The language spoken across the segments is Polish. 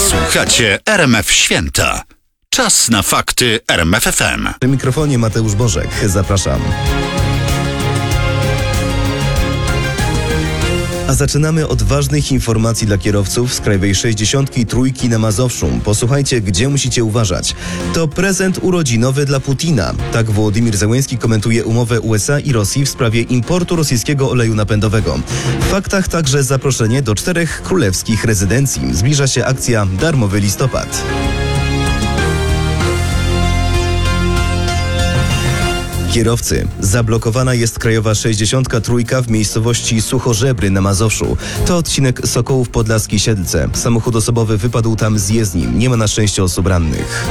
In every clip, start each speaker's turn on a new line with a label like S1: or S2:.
S1: Słuchacie RMF Święta. Czas na fakty RMF FM.
S2: Przy mikrofonie Mateusz Bożek. Zapraszam. A zaczynamy od ważnych informacji dla kierowców z Krajowej 63 na Mazowszu. Posłuchajcie, gdzie musicie uważać. To prezent urodzinowy dla Putina. Tak Wołodymyr Zełenski komentuje umowę USA i Rosji w sprawie importu rosyjskiego oleju napędowego. W faktach także zaproszenie do 4 królewskich rezydencji. Zbliża się akcja Darmowy Listopad. Kierowcy. Zablokowana jest Krajowa 63 w miejscowości Suchożebry na Mazowszu. To odcinek Sokołów Podlaski-Siedlce. Samochód osobowy wypadł tam z jezdni. Nie ma na szczęście osób rannych.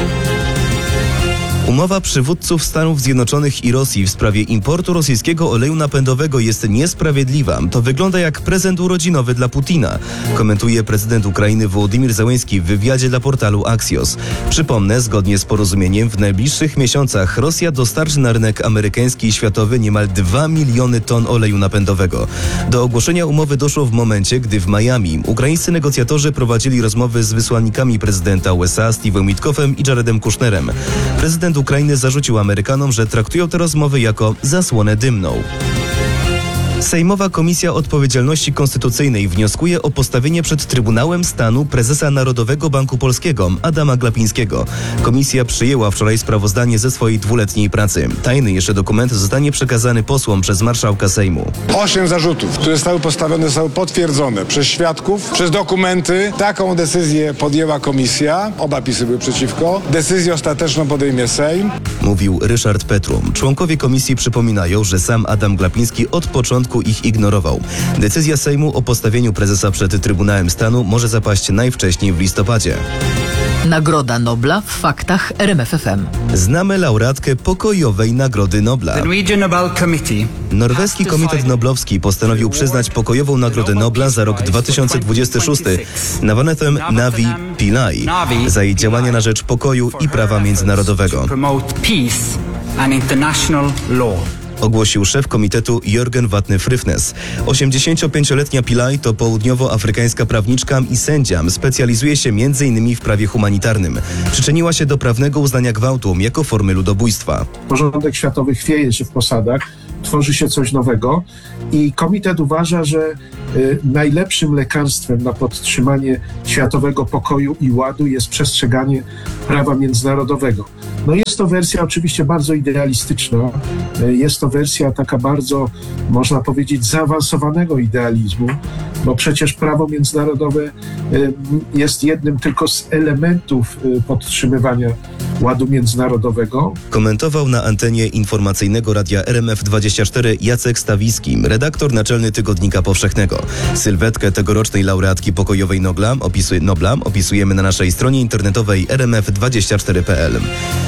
S2: Umowa przywódców Stanów Zjednoczonych i Rosji w sprawie importu rosyjskiego oleju napędowego jest niesprawiedliwa. To wygląda jak prezent urodzinowy dla Putina, komentuje prezydent Ukrainy Wołodymyr Zełenski w wywiadzie dla portalu Axios. Przypomnę, zgodnie z porozumieniem w najbliższych miesiącach Rosja dostarczy na rynek amerykański i światowy niemal 2 miliony ton oleju napędowego. Do ogłoszenia umowy doszło w momencie, gdy w Miami ukraińscy negocjatorzy prowadzili rozmowy z wysłannikami prezydenta USA Steve'em Witkoffem i Jaredem Kushnerem. Prezydent Ukrainy zarzucił Amerykanom, że traktują te rozmowy jako zasłonę dymną. Sejmowa Komisja Odpowiedzialności Konstytucyjnej wnioskuje o postawienie przed Trybunałem Stanu prezesa Narodowego Banku Polskiego Adama Glapińskiego. Komisja przyjęła wczoraj sprawozdanie ze swojej 2-letniej pracy. Tajny jeszcze dokument zostanie przekazany posłom przez marszałka Sejmu.
S3: 8 zarzutów, które zostały postawione, zostały potwierdzone przez świadków, przez dokumenty. Taką decyzję podjęła komisja. Oba pisy były przeciwko. Decyzję ostateczną podejmie Sejm.
S2: Mówił Ryszard Petrum. Członkowie komisji przypominają, że sam Adam Glapiński od początku ich ignorował. Decyzja Sejmu o postawieniu prezesa przed Trybunałem Stanu może zapaść najwcześniej w listopadzie.
S4: Nagroda Nobla w faktach RMF FM.
S2: Znamy laureatkę pokojowej Nagrody Nobla. Norweski Komitet Noblowski postanowił przyznać pokojową Nagrodę Nobla za rok 2026 Navanetem Navi Pillai za jej działania na rzecz pokoju i prawa międzynarodowego. Ogłosił szef komitetu Jørgen Vatne Frifnes. 85-letnia Pillai to południowoafrykańska prawniczka i sędzia. Specjalizuje się m.in. w prawie humanitarnym. Przyczyniła się do prawnego uznania gwałtu jako formy ludobójstwa.
S5: Porządek światowy chwieje się w posadach, tworzy się coś nowego i komitet uważa, że najlepszym lekarstwem na podtrzymanie światowego pokoju i ładu jest przestrzeganie prawa międzynarodowego. No jest to wersja oczywiście bardzo idealistyczna, jest to wersja taka bardzo, można powiedzieć, zaawansowanego idealizmu, bo przecież prawo międzynarodowe jest jednym tylko z elementów podtrzymywania ładu międzynarodowego.
S2: Komentował na antenie informacyjnego radia RMF24 Jacek Stawiski, redaktor naczelny Tygodnika Powszechnego. Sylwetkę tegorocznej laureatki pokojowej Nobla opisujemy na naszej stronie internetowej rmf24.pl.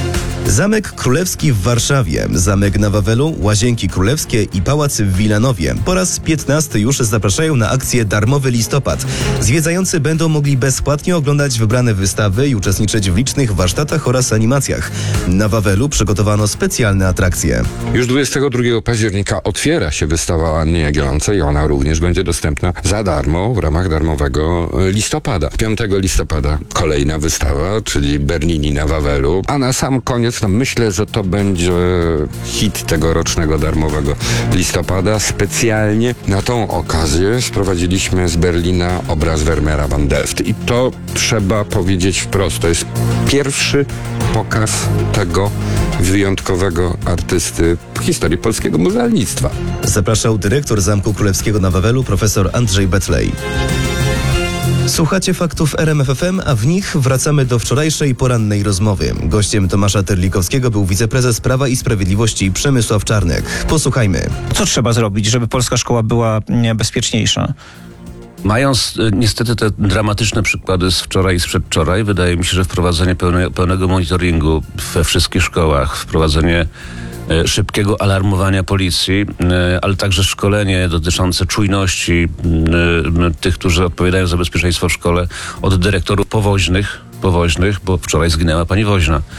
S2: Zamek Królewski w Warszawie, Zamek na Wawelu, Łazienki Królewskie i Pałac w Wilanowie po raz 15 już zapraszają na akcję Darmowy Listopad. Zwiedzający będą mogli bezpłatnie oglądać wybrane wystawy i uczestniczyć w licznych warsztatach oraz animacjach. Na Wawelu przygotowano specjalne atrakcje.
S6: Już 22 października otwiera się wystawa Anny Jagiellonce i ona również będzie dostępna za darmo w ramach darmowego listopada. 5 listopada kolejna wystawa, czyli Bernini na Wawelu, a na sam koniec myślę, że to będzie hit tegorocznego darmowego listopada. Specjalnie na tą okazję sprowadziliśmy z Berlina obraz Vermeera van Delft. I to trzeba powiedzieć wprost. To jest pierwszy pokaz tego wyjątkowego artysty w historii polskiego muzealnictwa.
S2: Zapraszał dyrektor Zamku Królewskiego na Wawelu profesor Andrzej Betlej. Słuchacie faktów RMF FM, a w nich wracamy do wczorajszej porannej rozmowy. Gościem Tomasza Terlikowskiego był wiceprezes Prawa i Sprawiedliwości Przemysław Czarnek. Posłuchajmy.
S7: Co trzeba zrobić, żeby polska szkoła była bezpieczniejsza?
S8: Mając niestety te dramatyczne przykłady z wczoraj i z przedwczoraj, wydaje mi się, że wprowadzenie pełnego monitoringu we wszystkich szkołach, wprowadzenie szybkiego alarmowania policji, ale także szkolenie dotyczące czujności tych, którzy odpowiadają za bezpieczeństwo w szkole, od dyrektorów powoźnych, bo wczoraj zginęła pani woźna.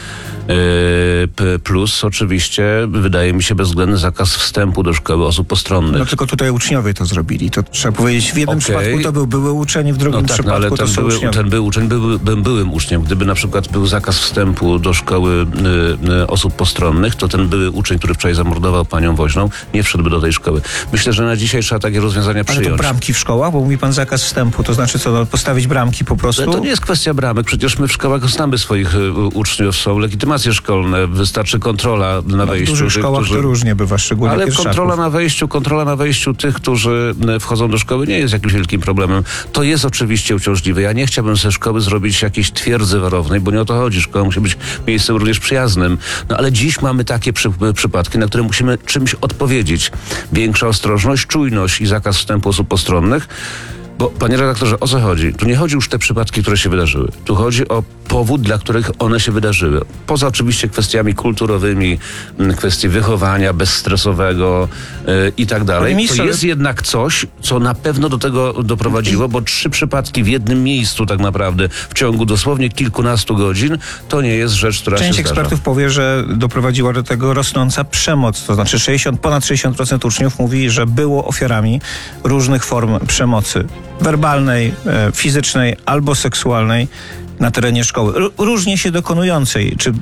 S8: Plus oczywiście, wydaje mi się, bezwzględny zakaz wstępu do szkoły osób postronnych.
S7: No tylko tutaj uczniowie to zrobili. To trzeba powiedzieć, w jednym przypadku to był były uczeń, w drugim przypadku
S8: ale
S7: to są uczniowie.
S8: ten był uczeń, byłym uczniem. Gdyby na przykład był zakaz wstępu do szkoły osób postronnych, to ten były uczeń, który wczoraj zamordował panią Woźną, nie wszedłby do tej szkoły. Myślę, że na dzisiaj trzeba takie rozwiązania przyjąć.
S7: Ale to bramki w szkołach? Bo mówi pan zakaz wstępu, to znaczy co, no, postawić bramki po prostu?
S8: Ale to nie jest kwestia bramek. Przecież my w szkołach znamy swoich uczniów, są legitymacje szkolne, wystarczy kontrola na wejściu.
S7: W dużych szkołach to różnie bywa, szczególnie
S8: ale
S7: pierwszaków.
S8: kontrola na wejściu tych, którzy wchodzą do szkoły, nie jest jakimś wielkim problemem. To jest oczywiście uciążliwe. Ja nie chciałbym ze szkoły zrobić jakiejś twierdzy warownej, bo nie o to chodzi. Szkoła musi być miejscem również przyjaznym. No ale dziś mamy takie przypadki, na które musimy czymś odpowiedzieć. Większa ostrożność, czujność i zakaz wstępu osób postronnych. Bo, panie redaktorze, o co chodzi? Tu nie chodzi już o te przypadki, które się wydarzyły. Tu chodzi o powód, dla których one się wydarzyły. Poza oczywiście kwestiami kulturowymi, kwestii wychowania bezstresowego i tak dalej. To jest jednak coś, co na pewno do tego doprowadziło, bo 3 przypadki w jednym miejscu tak naprawdę w ciągu dosłownie kilkunastu godzin to nie jest rzecz, która się
S7: Część
S8: zdarza.
S7: ekspertów powie, że doprowadziła do tego rosnąca przemoc. To znaczy ponad 60% uczniów mówi, że było ofiarami różnych form przemocy. Werbalnej, fizycznej albo seksualnej na terenie szkoły. Różnie się dokonującej, czy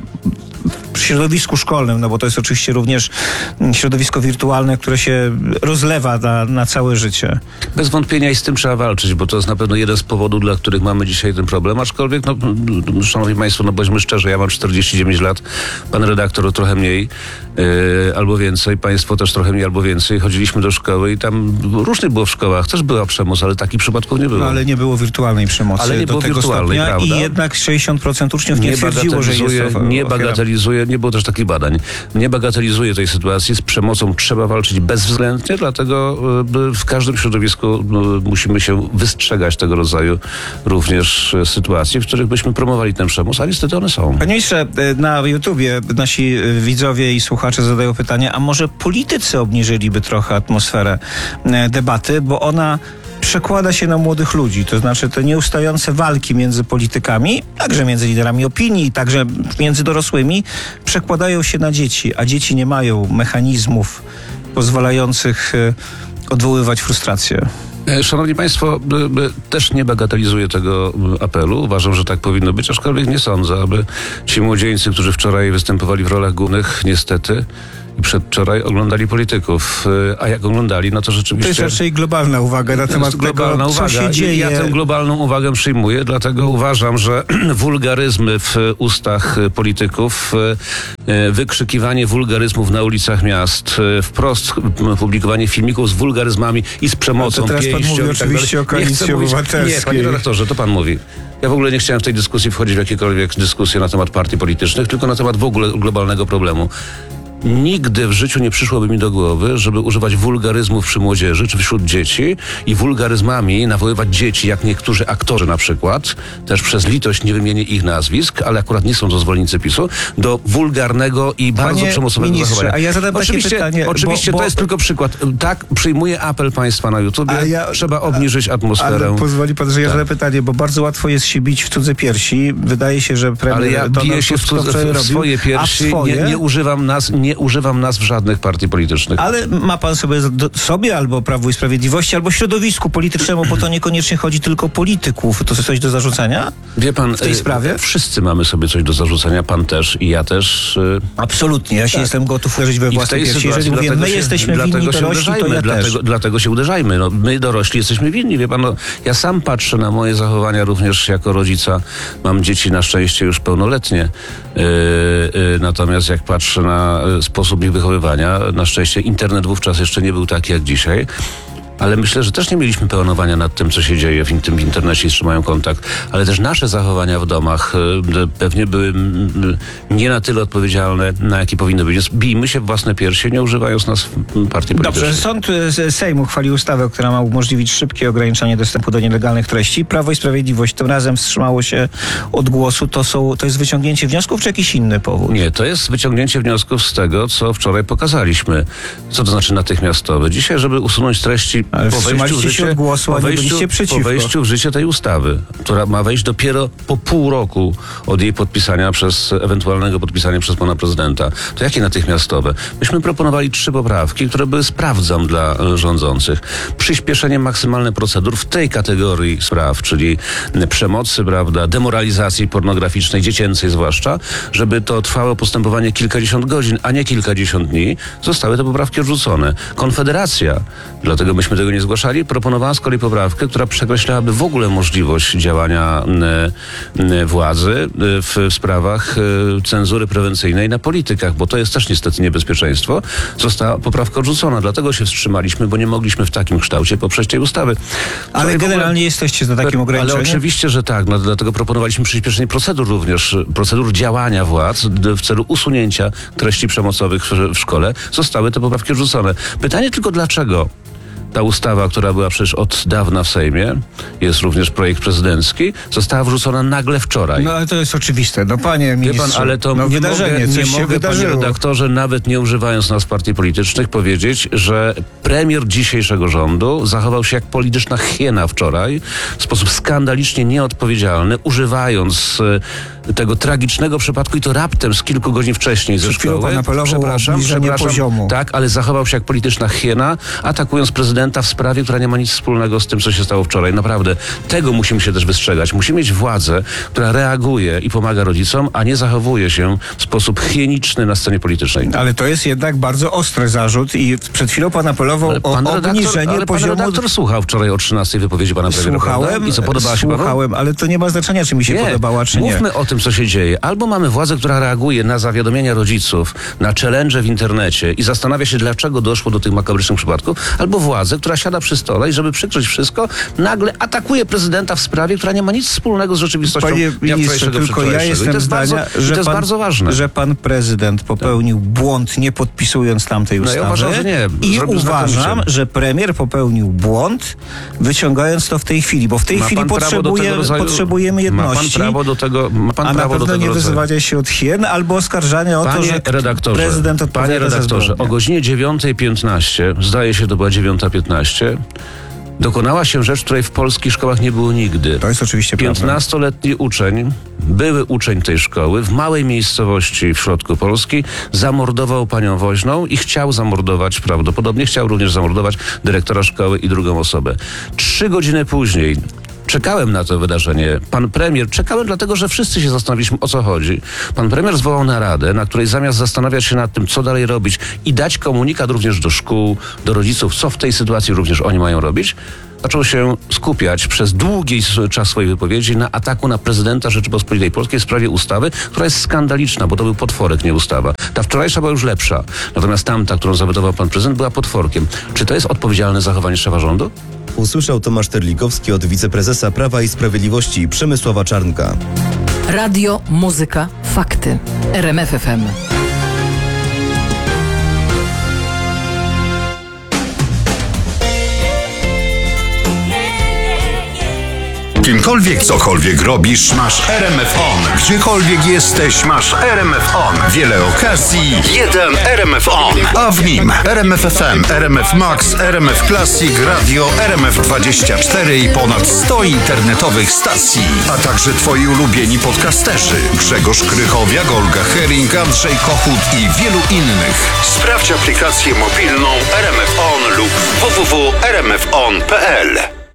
S7: w środowisku szkolnym, no bo to jest oczywiście również środowisko wirtualne, które się rozlewa na całe życie.
S8: Bez wątpienia i z tym trzeba walczyć, bo to jest na pewno jeden z powodów, dla których mamy dzisiaj ten problem, aczkolwiek, no, szanowni państwo, no bądźmy szczerzy, ja mam 49 lat, pan redaktor trochę mniej, albo więcej, państwo też trochę mniej albo więcej. Chodziliśmy do szkoły i tam różnie było w szkołach, też była przemoc, ale takich przypadków nie było.
S7: No, ale nie było wirtualnej przemocy.
S8: Ale nie było wirtualnej, prawda?
S7: I jednak 60% uczniów nie twierdziło, że jest
S8: nie bagatelizuje, nie było też takich badań. Nie bagatelizuje tej sytuacji. Z przemocą trzeba walczyć bezwzględnie, dlatego w każdym środowisku musimy się wystrzegać tego rodzaju również sytuacji, w których byśmy promowali tę przemoc, a niestety one są.
S7: Panie ministrze, na YouTubie nasi widzowie i słuchacze zadają pytanie, a może politycy obniżyliby trochę atmosferę debaty, bo ona przekłada się na młodych ludzi, to znaczy te nieustające walki między politykami, także między liderami opinii, także między dorosłymi, przekładają się na dzieci, a dzieci nie mają mechanizmów pozwalających odwoływać frustrację.
S8: Szanowni państwo, też nie bagatelizuję tego apelu. Uważam, że tak powinno być, aczkolwiek nie sądzę, aby ci młodzieńcy, którzy wczoraj występowali w rolach głównych, niestety, i przedwczoraj oglądali polityków. A jak oglądali, no to rzeczywiście...
S7: To jest raczej globalna uwaga na temat tego, co się dzieje.
S8: Ja tę globalną uwagę przyjmuję, dlatego uważam, że wulgaryzmy w ustach polityków, wykrzykiwanie wulgaryzmów na ulicach miast, wprost publikowanie filmików z wulgaryzmami i z przemocą,
S7: to teraz pan mówi oczywiście o Koalicji Obywatelskiej.
S8: Nie, panie redaktorze, to pan mówi. Ja w ogóle nie chciałem w tej dyskusji wchodzić w jakiekolwiek dyskusje na temat partii politycznych, tylko na temat w ogóle globalnego problemu. Nigdy w życiu nie przyszłoby mi do głowy, żeby używać wulgaryzmów przy młodzieży czy wśród dzieci i wulgaryzmami nawoływać dzieci, jak niektórzy aktorzy na przykład, też przez litość nie wymienię ich nazwisk, ale akurat nie są to zwolennicy PiS-u, do wulgarnego i bardzo przemocowego zachowania.
S7: A ja zadam takie pytanie.
S8: Oczywiście to jest tylko przykład. Tak, przyjmuję apel państwa na YouTubie. Trzeba obniżyć atmosferę.
S7: Ale pozwoli pan, że ja zadam pytanie, bo bardzo łatwo jest się bić w cudze piersi. Wydaje się, że premier
S8: ale ja biję się w swoje piersi, nie używam nazw żadnych partii politycznych.
S7: Ale ma pan sobie albo Prawu i Sprawiedliwości, albo środowisku politycznemu, bo to niekoniecznie chodzi tylko o polityków. To coś do zarzucenia?
S8: Wie pan,
S7: w tej sprawie?
S8: Wszyscy mamy sobie coś do zarzucenia, pan też i ja też.
S7: Absolutnie, ja się jestem gotów uderzyć we własnej piersi. Jeżeli mówię, my jesteśmy winni dorośli, to ja też.
S8: Dlatego się uderzajmy. No, my dorośli jesteśmy winni. Wie pan, ja sam patrzę na moje zachowania również jako rodzica. Mam dzieci na szczęście już pełnoletnie. Natomiast jak patrzę na sposób ich wychowywania, na szczęście internet wówczas jeszcze nie był taki jak dzisiaj. Ale myślę, że też nie mieliśmy panowania nad tym, co się dzieje w tym internecie i trzymają kontakt. Ale też nasze zachowania w domach pewnie były nie na tyle odpowiedzialne, na jakie powinny być. Bijmy się w własne piersi, nie używając nas partii politycznych.
S7: Dobrze, sąd Sejmu uchwalił ustawę, która ma umożliwić szybkie ograniczanie dostępu do nielegalnych treści. Prawo i Sprawiedliwość tym razem wstrzymało się od głosu. To jest wyciągnięcie wniosków, czy jakiś inny powód?
S8: Nie, to jest wyciągnięcie wniosków z tego, co wczoraj pokazaliśmy. Co to znaczy natychmiastowe? Dzisiaj, żeby usunąć treści
S7: Ale wstrzymaliście się od głosu, a nie byliście przeciwko.
S8: Po wejściu w życie tej ustawy, która ma wejść dopiero po pół roku od jej podpisania ewentualnego podpisania przez pana prezydenta, to jakie natychmiastowe? Myśmy proponowali 3 poprawki, które były sprawdzam dla rządzących. Przyspieszenie maksymalne procedur w tej kategorii spraw, czyli przemocy, prawda, demoralizacji pornograficznej, dziecięcej zwłaszcza, żeby to trwało postępowanie kilkadziesiąt godzin, a nie kilkadziesiąt dni, zostały te poprawki odrzucone. Konfederacja, dlatego myśmy tego nie zgłaszali, proponowała z kolei poprawkę, która przekreślałaby w ogóle możliwość działania władzy w sprawach cenzury prewencyjnej na politykach, bo to jest też niestety niebezpieczeństwo. Została poprawka odrzucona, dlatego się wstrzymaliśmy, bo nie mogliśmy w takim kształcie poprzeć tej ustawy.
S7: Ale generalnie jesteście za takim ograniczeniem?
S8: Ale oczywiście, że tak. No, dlatego proponowaliśmy przyspieszenie procedur również, procedur działania władz w celu usunięcia treści przemocowych w szkole. Zostały te poprawki odrzucone. Pytanie tylko dlaczego? Ta ustawa, która była przecież od dawna w Sejmie, jest również projekt prezydencki, została wrzucona nagle wczoraj.
S7: No ale to jest oczywiste. No panie ministrze,
S8: Wie pan, ale to nie mogę, panie redaktorze, nawet nie używając nazw partii politycznych, powiedzieć, że premier dzisiejszego rządu zachował się jak polityczna hiena wczoraj, w sposób skandalicznie nieodpowiedzialny, używając tego tragicznego przypadku i to raptem z kilku godzin wcześniej ze szkoły.
S7: Pan apelował o obniżenie poziomu.
S8: Tak, ale zachował się jak polityczna hiena, atakując prezydenta w sprawie, która nie ma nic wspólnego z tym, co się stało wczoraj. Naprawdę, tego musimy się też wystrzegać. Musimy mieć władzę, która reaguje i pomaga rodzicom, a nie zachowuje się w sposób hieniczny na scenie politycznej.
S7: Ale to jest jednak bardzo ostry zarzut i przed chwilą pan apelował o obniżenie poziomu...
S8: Pan redaktor słuchał wczoraj o 13 wypowiedzi pana premiera.
S7: Słuchałem.
S8: I co, podobała się panu?
S7: Słuchałem, ale to nie ma znaczenia, czy mi się podobała, czy nie.
S8: Mówmy o tym, co się dzieje. Albo mamy władzę, która reaguje na zawiadomienia rodziców, na challenge w internecie i zastanawia się, dlaczego doszło do tych makabrycznych przypadków, albo władzę, która siada przy stole i żeby przykryć wszystko, nagle atakuje prezydenta w sprawie, która nie ma nic wspólnego z rzeczywistością.
S7: Panie ministrze, tylko ja jestem zdania, że pan prezydent popełnił błąd, nie podpisując tamtej ustawy.
S8: Ja uważam, że nie.
S7: I uważam, że premier popełnił błąd, wyciągając to w tej chwili, bo w tej chwili potrzebujemy jedności.
S8: Ma pan prawo do tego,
S7: a na pewno nie wyzywania się od hien albo oskarżania o to, że prezydent odpowiada za zbrodnię.
S8: O godzinie 9:15, zdaje się, to była 9:15, dokonała się rzecz, której w polskich szkołach nie było nigdy.
S7: To jest oczywiście prawda.
S8: 15-letni uczeń, były uczeń tej szkoły, w małej miejscowości w środku Polski, zamordował panią woźną i prawdopodobnie chciał również zamordować dyrektora szkoły i drugą osobę. 3 godziny później czekałem na to wydarzenie. Czekałem dlatego, że wszyscy się zastanowiliśmy, o co chodzi. Pan premier zwołał naradę, na której zamiast zastanawiać się nad tym, co dalej robić i dać komunikat również do szkół, do rodziców, co w tej sytuacji również oni mają robić, zaczął się skupiać przez długi czas swojej wypowiedzi na ataku na prezydenta Rzeczypospolitej Polskiej w sprawie ustawy, która jest skandaliczna, bo to był potworek, nie ustawa. Ta wczorajsza była już lepsza. Natomiast tamta, którą zawetował pan prezydent, była potworkiem. Czy to jest odpowiedzialne zachowanie szefa rządu?
S2: Usłyszał Tomasz Terlikowski od wiceprezesa Prawa i Sprawiedliwości Przemysława Czarnka.
S4: Radio, muzyka, fakty. RMF FM.
S1: Kimkolwiek, cokolwiek robisz, masz RMF On. Gdziekolwiek jesteś, masz RMF On. Wiele okazji, jeden RMF On. A w nim RMF FM, RMF Max, RMF Classic, Radio, RMF24 i ponad 100 internetowych stacji. A także twoi ulubieni podcasterzy. Grzegorz Krychowiak, Olga Hering, Andrzej Kochut i wielu innych. Sprawdź aplikację mobilną RMF On lub www.rmfon.pl.